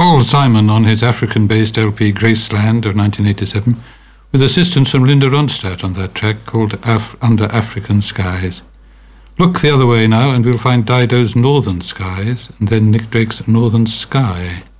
Paul Simon on his African-based LP Graceland of 1987, with assistance from Linda Ronstadt on that track called Under African Skies. Look the other way now and we'll find Dido's Northern Skies, and then Nick Drake's Northern Sky.